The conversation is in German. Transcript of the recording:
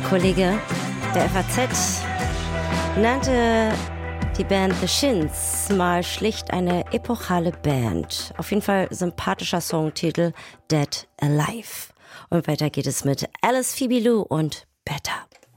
Kollege der FAZ nannte die Band The Shins mal schlicht eine epochale Band. Auf jeden Fall sympathischer Songtitel Dead Alive. Und weiter geht es mit Alice Phoebe Lou und Better.